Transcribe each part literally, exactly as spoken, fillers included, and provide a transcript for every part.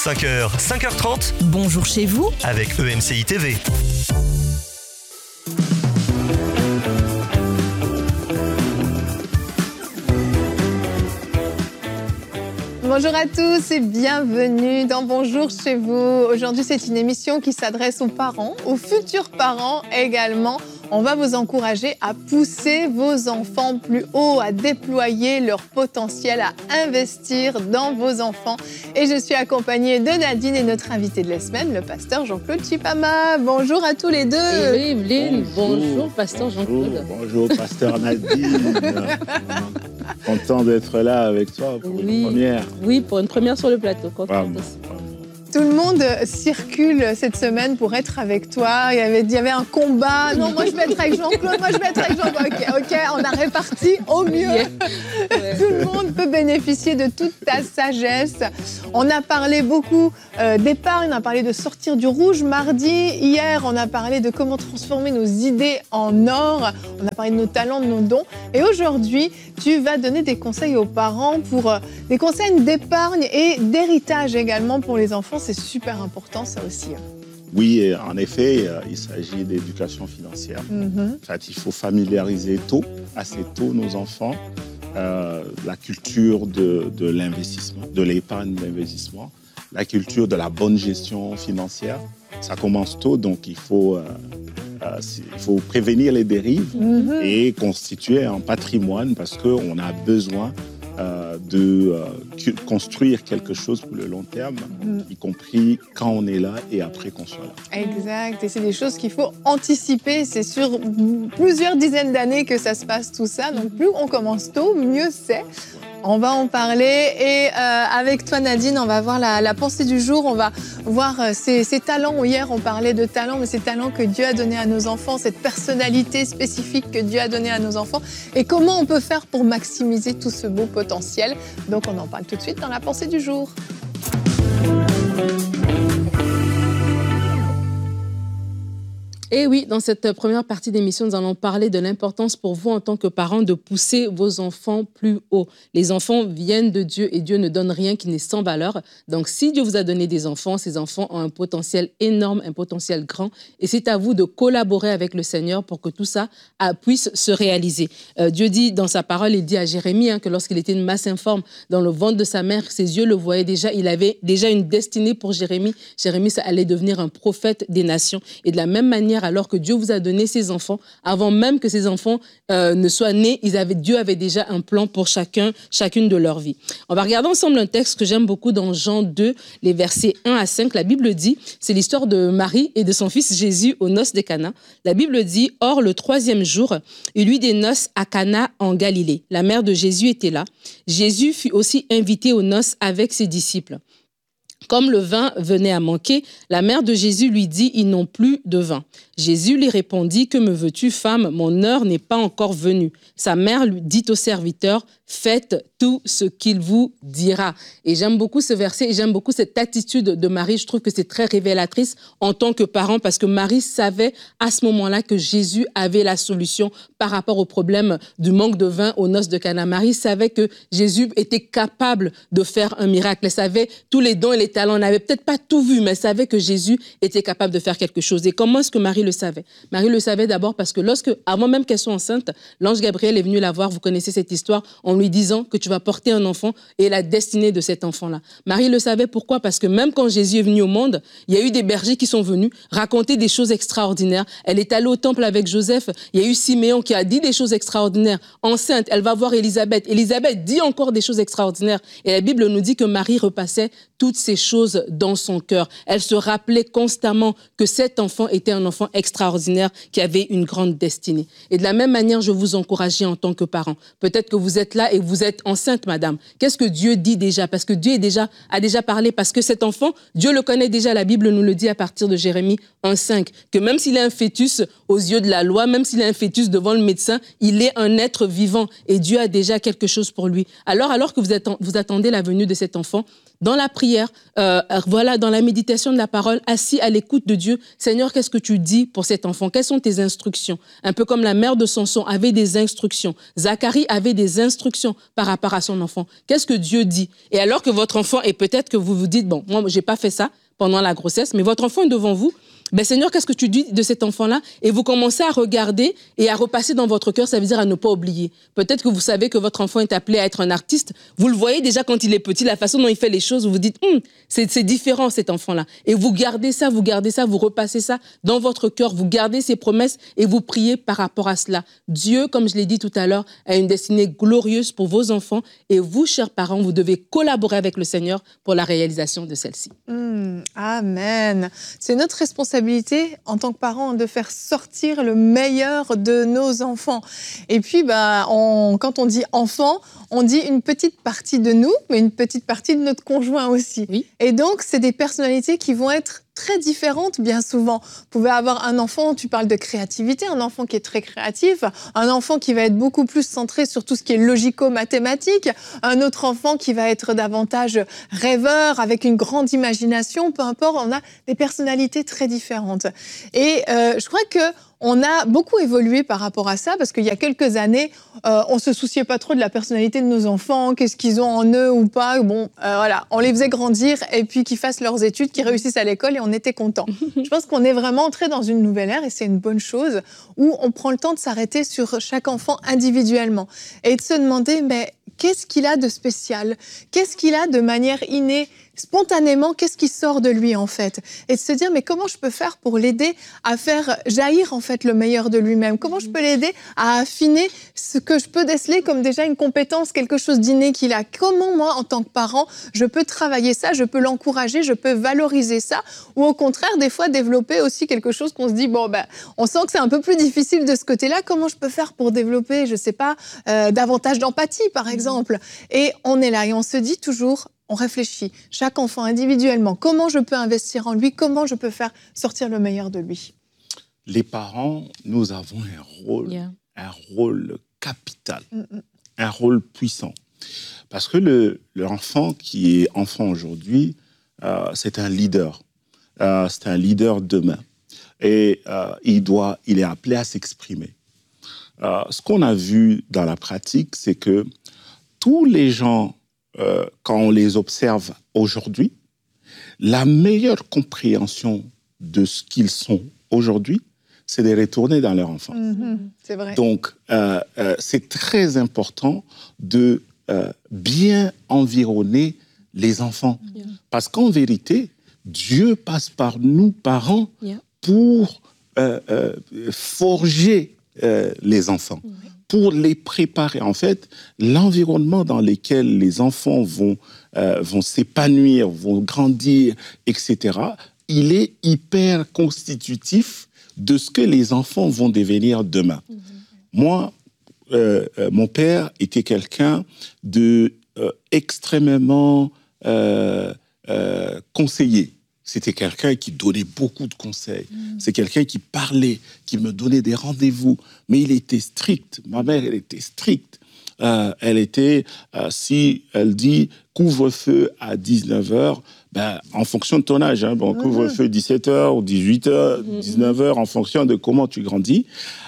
cinq heures, cinq heures trente. Bonjour chez vous avec E M C I T V. Bonjour à tous et bienvenue dans Bonjour chez vous. Aujourd'hui, c'est une émission qui s'adresse aux parents, aux futurs parents également. On va vous encourager à pousser vos enfants plus haut, à déployer leur potentiel, à investir dans vos enfants. Et je suis accompagnée de Nadine et notre invité de la semaine, le pasteur Jean-Claude Chipama. Bonjour à tous les deux. Et Evelyne, bonjour, bonjour pasteur Jean-Claude. Bonjour, bonjour pasteur Nadine. Content d'être là avec toi pour oui, une première. Oui, pour une première sur le plateau. Content Wow. Tout le monde circule cette semaine pour être avec toi. Il y avait, il y avait un combat. Non, moi je vais être avec Jean-Claude, moi je vais être avec Jean-Claude. Ok, ok, on a réparti au mieux. Yeah. Ouais. Tout le monde peut bénéficier de toute ta sagesse. On a parlé beaucoup euh, d'épargne, on a parlé de sortir du rouge mardi. Hier, on a parlé de comment transformer nos idées en or. On a parlé de nos talents, de nos dons. Et aujourd'hui, tu vas donner des conseils aux parents pour euh, des conseils d'épargne et d'héritage également pour les enfants. C'est super important, ça aussi. Oui, en effet, il s'agit d'éducation financière. Mm-hmm. En fait, il faut familiariser tôt, assez tôt, nos enfants, euh, la culture de, de l'investissement, de l'épargne d'investissement, la culture de la bonne gestion financière. Ça commence tôt, donc il faut, euh, euh, il faut prévenir les dérives mm-hmm. et constituer un patrimoine parce qu'on a besoin Euh, de euh, construire quelque chose pour le long terme, mmh. y compris quand on est là et après qu'on soit là. Exact, et c'est des choses qu'il faut anticiper. C'est sur plusieurs dizaines d'années que ça se passe tout ça, donc plus on commence tôt, mieux c'est. On va en parler et euh, avec toi Nadine, on va voir la, la pensée du jour, on va voir euh, ces, ces talents. Hier on parlait de talents, mais ces talents que Dieu a donnés à nos enfants, cette personnalité spécifique que Dieu a donnée à nos enfants et comment on peut faire pour maximiser tout ce beau potentiel. Donc on en parle tout de suite dans la pensée du jour. Et oui, dans cette première partie d'émission, nous allons parler de l'importance pour vous en tant que parents de pousser vos enfants plus haut. Les enfants viennent de Dieu et Dieu ne donne rien qui n'est sans valeur. Donc, si Dieu vous a donné des enfants, ces enfants ont un potentiel énorme, un potentiel grand. Et c'est à vous de collaborer avec le Seigneur pour que tout ça ah, puisse se réaliser. Euh, Dieu dit dans sa parole, il dit à Jérémie hein, que lorsqu'il était une masse informe dans le ventre de sa mère, ses yeux le voyaient déjà. Il avait déjà une destinée pour Jérémie. Jérémie, ça allait devenir un prophète des nations. Et de la même manière, alors que Dieu vous a donné ses enfants, avant même que ces enfants euh, ne soient nés, ils avaient, Dieu avait déjà un plan pour chacun, chacune de leur vie. On va regarder ensemble un texte que j'aime beaucoup dans Jean deux, les versets un à cinq. La Bible dit, c'est l'histoire de Marie et de son fils Jésus aux noces de Cana. La Bible dit, or le troisième jour, il y eut des noces à Cana en Galilée. La mère de Jésus était là. Jésus fut aussi invité aux noces avec ses disciples. Comme le vin venait à manquer, la mère de Jésus lui dit, ils n'ont plus de vin. Jésus lui répondit, que me veux-tu, femme? Mon heure n'est pas encore venue. Sa mère lui dit au serviteur, faites tout ce qu'il vous dira. Et j'aime beaucoup ce verset et j'aime beaucoup cette attitude de Marie. Je trouve que c'est très révélatrice en tant que parent parce que Marie savait à ce moment-là que Jésus avait la solution par rapport au problème du manque de vin aux noces de Cana. Marie savait que Jésus était capable de faire un miracle. Elle savait tous les dons et les talents. Elle n'avait peut-être pas tout vu, mais elle savait que Jésus était capable de faire quelque chose. Et comment est-ce que Marie le savait? Marie le savait d'abord parce que lorsque, avant même qu'elle soit enceinte, l'ange Gabriel est venu la voir. Vous connaissez cette histoire en lui disant que tu vas porter un enfant et la destinée de cet enfant-là. Marie le savait pourquoi? Parce que même quand Jésus est venu au monde, il y a eu des bergers qui sont venus raconter des choses extraordinaires. Elle est allée au temple avec Joseph. Il y a eu Siméon qui a dit des choses extraordinaires. Enceinte, elle va voir Élisabeth. Élisabeth dit encore des choses extraordinaires. Et la Bible nous dit que Marie repassait toutes ces choses dans son cœur. Elle se rappelait constamment que cet enfant était un enfant extraordinaire qui avait une grande destinée. Et de la même manière, je vous encourage en tant que parent. Peut-être que vous êtes là et vous êtes enceinte, madame. Qu'est-ce que Dieu dit déjà? Parce que Dieu est déjà, a déjà parlé. Parce que cet enfant, Dieu le connaît déjà. La Bible nous le dit à partir de Jérémie un cinq. Que même s'il est un fœtus aux yeux de la loi, même s'il est un fœtus devant le médecin, il est un être vivant. Et Dieu a déjà quelque chose pour lui. Alors, alors que vous, êtes, vous attendez la venue de cet enfant, dans la prière, euh, voilà, dans la méditation de la parole, assis à l'écoute de Dieu, Seigneur, qu'est-ce que tu dis pour cet enfant? Quelles sont tes instructions? Un peu comme la mère de Samson avait des instructions. Zacharie avait des instructions instructions par rapport à son enfant. Qu'est-ce que Dieu dit? Et alors que votre enfant, et peut-être que vous vous dites, bon, moi, j'ai pas fait ça pendant la grossesse, mais votre enfant est devant vous, ben Seigneur, qu'est-ce que tu dis de cet enfant-là? Et vous commencez à regarder et à repasser dans votre cœur, ça veut dire à ne pas oublier. Peut-être que vous savez que votre enfant est appelé à être un artiste. Vous le voyez déjà quand il est petit, la façon dont il fait les choses, vous vous dites, hm, c'est, c'est différent cet enfant-là. Et vous gardez ça, vous gardez ça, vous repassez ça dans votre cœur, vous gardez ces promesses et vous priez par rapport à cela. Dieu, comme je l'ai dit tout à l'heure, a une destinée glorieuse pour vos enfants et vous, chers parents, vous devez collaborer avec le Seigneur pour la réalisation de celle-ci. Mmh, amen. C'est notre responsabilité en tant que parents de faire sortir le meilleur de nos enfants. Et puis, bah, on, quand on dit enfant, on dit une petite partie de nous, mais une petite partie de notre conjoint aussi. Oui. Et donc, c'est des personnalités qui vont être très différentes bien souvent. Vous pouvez avoir un enfant, tu parles de créativité, un enfant qui est très créatif, un enfant qui va être beaucoup plus centré sur tout ce qui est logico-mathématique, un autre enfant qui va être davantage rêveur, avec une grande imagination, peu importe, on a des personnalités très différentes. Et euh, je crois que on a beaucoup évolué par rapport à ça, parce qu'il y a quelques années, euh, on se souciait pas trop de la personnalité de nos enfants, qu'est-ce qu'ils ont en eux ou pas. Bon, euh, voilà, on les faisait grandir et puis qu'ils fassent leurs études, qu'ils réussissent à l'école et on était contents. Je pense qu'on est vraiment entré dans une nouvelle ère et c'est une bonne chose où on prend le temps de s'arrêter sur chaque enfant individuellement et de se demander, mais qu'est-ce qu'il a de spécial? Qu'est-ce qu'il a de manière innée? Spontanément, qu'est-ce qui sort de lui en fait? Et de se dire, mais comment je peux faire pour l'aider à faire jaillir en fait le meilleur de lui-même? Comment je peux l'aider à affiner ce que je peux déceler comme déjà une compétence, quelque chose d'inné qu'il a? Comment moi, en tant que parent, je peux travailler ça, je peux l'encourager, je peux valoriser ça? Ou au contraire, des fois, développer aussi quelque chose qu'on se dit, bon, ben, on sent que c'est un peu plus difficile de ce côté-là. Comment je peux faire pour développer, je sais pas, euh, davantage d'empathie, par exemple? Et on est là et on se dit toujours, on réfléchit, chaque enfant individuellement, comment je peux investir en lui, comment je peux faire sortir le meilleur de lui. Les parents, nous avons un rôle, yeah. un rôle capital, mm-hmm. un rôle puissant. Parce que le, l'enfant qui est enfant aujourd'hui, euh, c'est un leader. Euh, c'est un leader demain. Et euh, il, doit, il est appelé à s'exprimer. Euh, ce qu'on a vu dans la pratique, c'est que tous les gens, Euh, quand on les observe aujourd'hui, la meilleure compréhension de ce qu'ils sont aujourd'hui, c'est de retourner dans leur enfance. Mmh, c'est vrai. Donc, euh, euh, c'est très important de euh, bien environner les enfants. Yeah. Parce qu'en vérité, Dieu passe par nous, parents, yeah. pour euh, euh, forger euh, les enfants. Mmh. Pour les préparer. En fait, l'environnement dans lequel les enfants vont, euh, vont s'épanouir, vont grandir, et cetera, il est hyper constitutif de ce que les enfants vont devenir demain. Mmh. Moi, euh, euh, mon père était quelqu'un de euh, extrêmement euh, euh, conseillé. C'était quelqu'un qui donnait beaucoup de conseils. Mmh. C'est quelqu'un qui parlait, qui me donnait des rendez-vous. Mais il était strict. Ma mère, elle était stricte. Euh, elle était, euh, si elle dit couvre-feu à dix-neuf heures, ben, en fonction de ton âge, hein, bon, mmh. couvre-feu dix-sept heures ou dix-huit heures, mmh. dix-neuf heures, en fonction de comment tu grandis.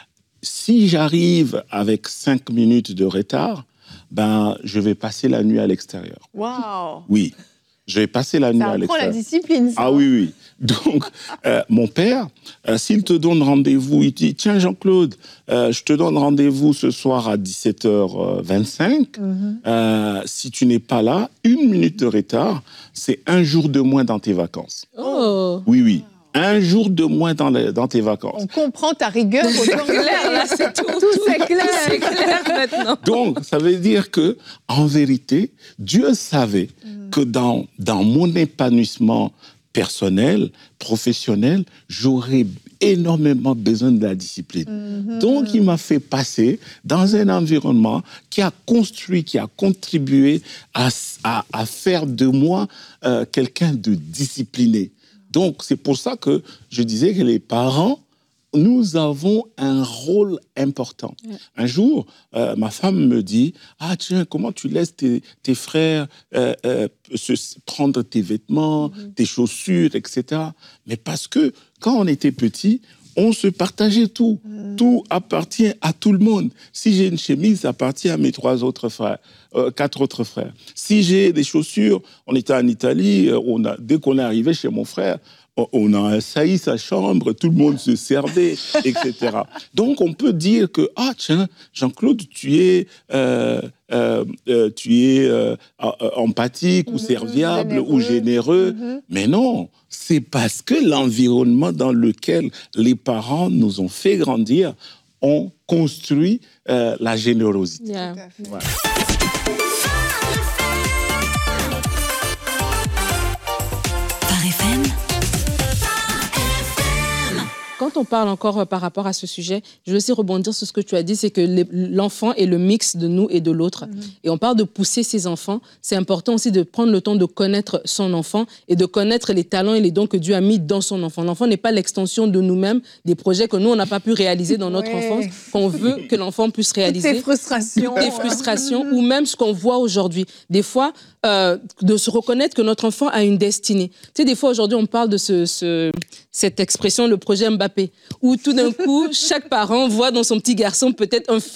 Si j'arrive avec cinq minutes de retard, ben, je vais passer la nuit à l'extérieur. Waouh! Oui. Je vais passer la nuit à l'extérieur. Ça apprend la discipline, ça. Ah oui, oui. Donc, euh, mon père, euh, s'il te donne rendez-vous, il dit, tiens Jean-Claude, euh, je te donne rendez-vous ce soir à dix-sept heures vingt-cinq. Mm-hmm. Euh, si tu n'es pas là, une minute de retard, c'est un jour de moins dans tes vacances. Oh. Oui, oui. Un jour de moins dans, les, dans tes vacances. On comprend ta rigueur. C'est clair, là, c'est tout. Tout, tout c'est clair. C'est clair maintenant. Donc, ça veut dire que, en vérité, Dieu savait mm. que dans, dans mon épanouissement personnel, professionnel, j'aurais énormément besoin de la discipline. Mm-hmm. Donc, il m'a fait passer dans un environnement qui a construit, qui a contribué à, à, à faire de moi euh, quelqu'un de discipliné. Donc, c'est pour ça que je disais que les parents, nous avons un rôle important. Ouais. Un jour, euh, ma femme me dit « Ah tiens, comment tu laisses tes, tes frères euh, euh, se, prendre tes vêtements, mm-hmm. tes chaussures, et cetera » Mais parce que quand on était petit, on se partageait tout. Mmh. Tout appartient à tout le monde. Si j'ai une chemise, ça appartient à mes trois autres frères, euh, quatre autres frères. Si j'ai des chaussures, on était en Italie, on a, dès qu'on est arrivé chez mon frère, on a assailli sa chambre, tout le monde se servait, et cetera. Donc, on peut dire que, ah tiens, Jean-Claude, tu es, euh, euh, euh, tu es euh, empathique mmh, ou serviable généreux. ou généreux. Mmh. Mais non, c'est parce que l'environnement dans lequel les parents nous ont fait grandir ont construit euh, la générosité. Yeah. Voilà. Quand on parle encore par rapport à ce sujet, je veux aussi rebondir sur ce que tu as dit, c'est que l'enfant est le mix de nous et de l'autre. Mmh. Et on parle de pousser ses enfants. C'est important aussi de prendre le temps de connaître son enfant et de connaître les talents et les dons que Dieu a mis dans son enfant. L'enfant n'est pas l'extension de nous-mêmes, des projets que nous, on n'a pas pu réaliser dans notre ouais. enfance, qu'on veut que l'enfant puisse réaliser. Toutes tes frustrations. Toutes tes frustrations, ou même ce qu'on voit aujourd'hui. Des fois, euh, de se reconnaître que notre enfant a une destinée. Tu sais, des fois, aujourd'hui, on parle de ce, ce, cette expression, le projet Mbappé, où tout d'un coup, chaque parent voit dans son petit garçon peut-être un